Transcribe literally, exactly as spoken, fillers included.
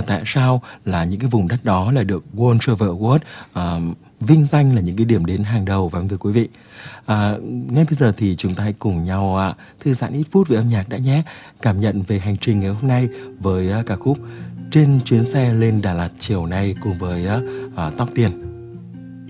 và tại sao là những cái vùng đất đó lại được World Travel Award uh, vinh danh là những cái điểm đến hàng đầu, vâng thưa quý vị. À, ngay bây giờ thì chúng ta hãy cùng nhau à, thư giãn ít phút về âm nhạc đã nhé. Cảm nhận về hành trình ngày hôm nay với à, ca khúc Trên chuyến xe lên Đà Lạt chiều nay cùng với à, à, Tóc Tiền.